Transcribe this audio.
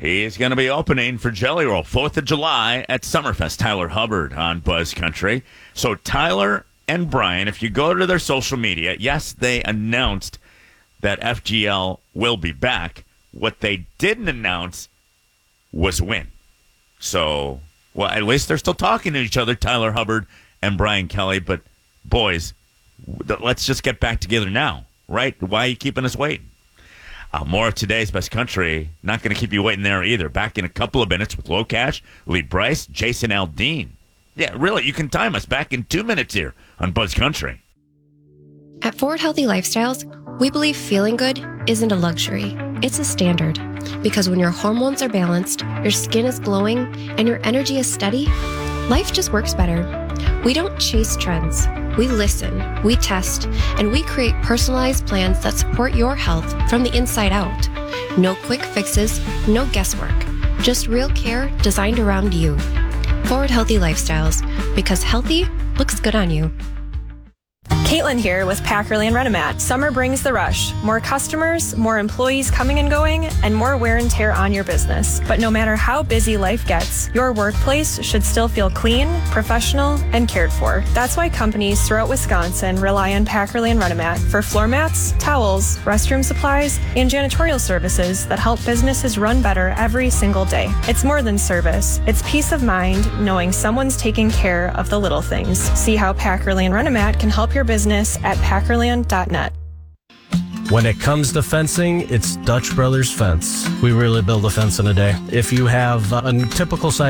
He's going to be opening for Jelly Roll 4th of July at Summerfest. Tyler Hubbard on Buzz Country. So Tyler and Brian, if you go to their social media, yes, they announced that FGL will be back. What they didn't announce was when. So, well, at least they're still talking to each other, Tyler Hubbard and Brian Kelly. But, boys, let's just get back together now, right? Why are you keeping us waiting? More of today's Best Country. Not going to keep you waiting there either. Back in a couple of minutes with Locash, Lee Bryce, Jason Aldean. Yeah, really, you can time us back in 2 minutes here on Buzz Country. At Forward Healthy Lifestyles, we believe feeling good isn't a luxury. It's a standard. Because when your hormones are balanced, your skin is glowing, and your energy is steady, life just works better. We don't chase trends. We listen, we test, and we create personalized plans that support your health from the inside out. No quick fixes, no guesswork. Just real care designed around you. Forward Healthy Lifestyles, because healthy looks good on you. Caitlin here with Packerland Renomat. Summer brings the rush. More customers, more employees coming and going, and more wear and tear on your business. But no matter how busy life gets, your workplace should still feel clean, professional, and cared for. That's why companies throughout Wisconsin rely on Packerland Renomat for floor mats, towels, restroom supplies, and janitorial services that help businesses run better every single day. It's more than service. It's peace of mind knowing someone's taking care of the little things. See how Packerland Renomat can help your business at packerland.net. When it comes to fencing, it's Dutch Brothers Fence. We really build a fence in a day. If you have a typical size